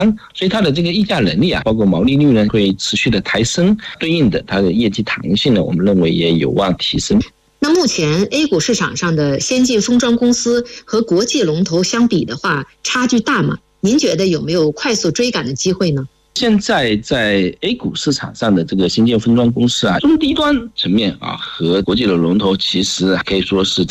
所以它的这个议价能力包括毛利率呢会持续的抬升，对应的它的业绩弹性呢，我们认为也有望提升。 那目前 A 股市场上的先进封装公司和国际龙头相比的话，差距大吗？您觉得有没有快速追赶的机会呢？ 现在在 A 股市场上的这个先进封装公司中低端层面和国际的龙头其实可以说是